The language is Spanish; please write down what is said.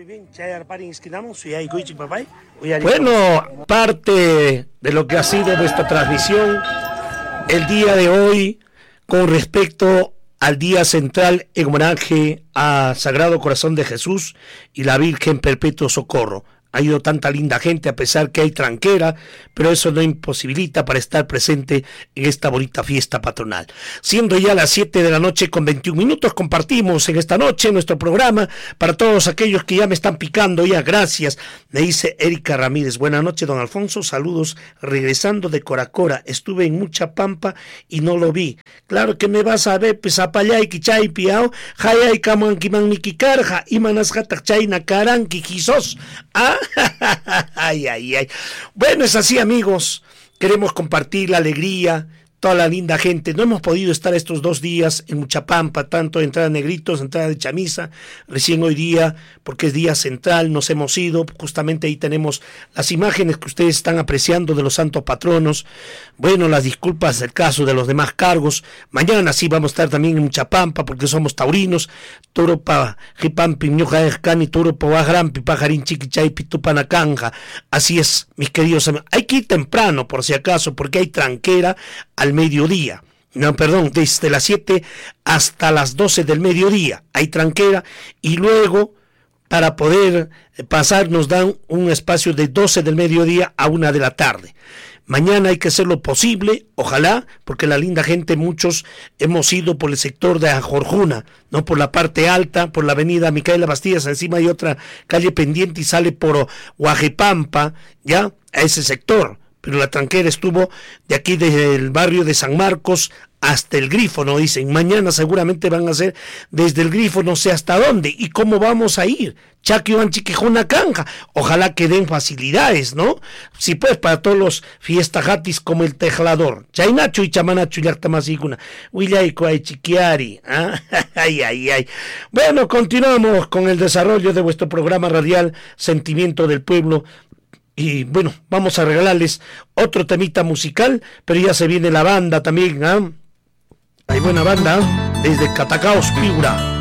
Muy bien. Bueno, parte de lo que ha sido nuestra transmisión el día de hoy con respecto al día central en homenaje a Sagrado Corazón de Jesús y la Virgen Perpetuo Socorro. Ha ido tanta linda gente a pesar que hay tranquera, pero eso no imposibilita para estar presente en esta bonita fiesta patronal. Siendo ya las 7 de la noche con 21 minutos, compartimos en esta noche nuestro programa para todos aquellos que ya me están picando ya. Gracias, me dice Erika Ramírez. Buenas noches, don Alfonso, saludos. Regresando de Coracora, estuve en mucha pampa y no lo vi. Claro que me vas a ver, pues apayay, kichay, piao, hayay, kaman, kiman, mikikarja, imanas hatak chayna, karanki, kisos. Ah, ay, ay, ay. Bueno, es así, amigos. Queremos compartir la alegría, toda la linda gente. No hemos podido estar estos 2 días en Muchapampa, tanto de entrada de Negritos, entrada de Chamisa. Recién hoy día, porque es día central, nos hemos ido. Justamente ahí tenemos las imágenes que ustedes están apreciando de los santos patronos. Bueno, las disculpas del caso de los demás cargos. Mañana sí vamos a estar también en Muchapampa, porque somos taurinos. Toro pa jipampi, ñoja escani, toro pa bajrampi, pajarín chiquichay, pitupanacanja. Así es, mis queridos amigos. Hay que ir temprano, por si acaso, porque hay tranquera al mediodía. No, perdón, desde las 7 hasta las 12 del mediodía hay tranquera, y luego para poder pasar nos dan un espacio de 12 del mediodía a 1 de la tarde. Mañana hay que hacer lo posible, ojalá, porque la linda gente, muchos hemos ido por el sector de Ajorjuna, no por la parte alta, por la avenida Micaela Bastillas, encima hay otra calle pendiente y sale por Huajipampa, ya, a ese sector. Pero la tranquera estuvo de aquí desde el barrio de San Marcos hasta el Grifo, ¿no? Dicen, mañana seguramente van a ser desde el Grifo no sé hasta dónde. ¿Y cómo vamos a ir? Chaquiwan Chiquijuna Canja. Ojalá que den facilidades, ¿no? Sí, pues, para todos los fiestajatis como el Tejlador. Chainacho y Chamanacho y Yartamasiguna. Huillaiko ay chiquiari. Ay, ay, ay. Bueno, continuamos con el desarrollo de vuestro programa radial Sentimiento del Pueblo. Y bueno, vamos a regalarles otro temita musical, pero ya se viene la banda también, ¿eh? Hay buena banda, desde Catacaos Piura.